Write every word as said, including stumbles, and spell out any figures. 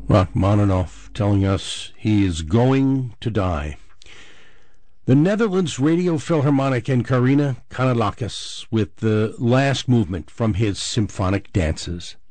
Rachmaninoff telling us he is going to die. The Netherlands Radio Philharmonic and Karina Kanellakis with the last movement from his symphonic dances.